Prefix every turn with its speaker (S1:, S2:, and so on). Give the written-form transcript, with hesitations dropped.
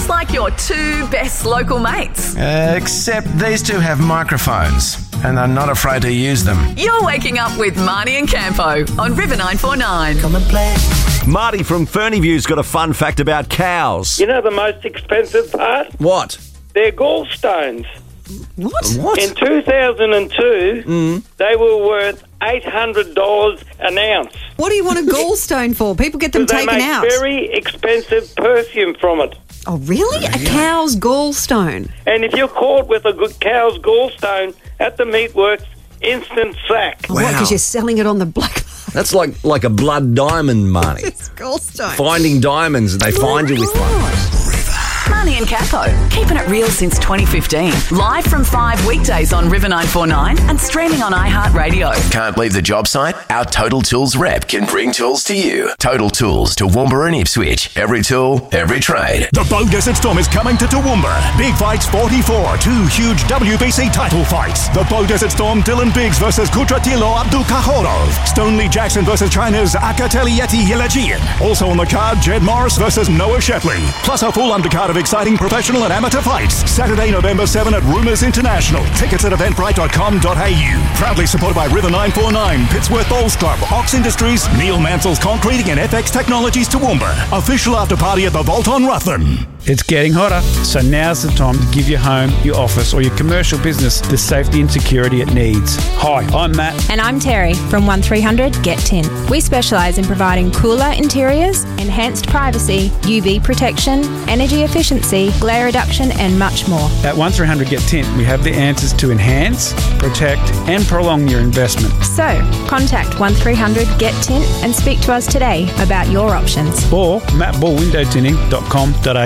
S1: just like your two best local mates.
S2: Except these two have microphones and are not afraid to use them.
S1: You're waking up with Marnie and Campo on River 949.
S3: Come and play.
S4: Marty from Fernieview's got a fun fact about cows.
S5: You know the most expensive part?
S4: What?
S5: They're gallstones.
S4: What?
S5: In 2002, they were worth $800 an ounce.
S6: What do you want a gallstone for? People get them
S5: They
S6: taken
S5: make
S6: out.
S5: very expensive perfume from it.
S6: Oh, really? A cow's gallstone?
S5: And if you're caught with a good cow's gallstone at the meatworks, instant sack.
S6: Oh, what, because you're selling it on the black
S4: That's like a blood diamond, Marty.
S6: It's gallstone.
S4: Finding diamonds, and they find you with one.
S1: Marnie and Campo, keeping it real since 2015. Live from 5 weekdays on River 949 and streaming on iHeartRadio.
S2: Can't leave the job site? Our Total Tools rep can bring tools to you. Total Tools, Toowoomba and Ipswich. Every tool, every trade.
S7: The Bow Desert Storm is coming to Toowoomba. Big Fights 44, 2 huge WBC title fights. The Bow Desert Storm, Dylan Biggs versus Kudratilo Abdulkahorov. Stonely Jackson versus China's Akatelieti Yelajian. Also on the card, Jed Morris versus Noah Shepley. Plus a full undercard of exciting professional and amateur fights. Saturday, November 7 at Rumours International. Tickets at eventbrite.com.au. Proudly supported by River 949, Pittsworth Bowls Club, Ox Industries, Neil Mansell's Concreting and FX Technologies Toowoomba. Official after party at the Vault on Rutland.
S8: It's getting hotter, so now's the time to give your home, your office or your commercial business the safety and security it needs. Hi, I'm Matt.
S9: And I'm Terry from 1300 Get Tint. We specialise in providing cooler interiors, enhanced privacy, UV protection, energy efficiency, glare reduction and much more.
S8: At 1300 Get Tint, we have the answers to enhance, protect and prolong your investment.
S9: So, contact 1300 Get Tint and speak to us today about your options.
S8: Or mattballwindowtinting.com.au.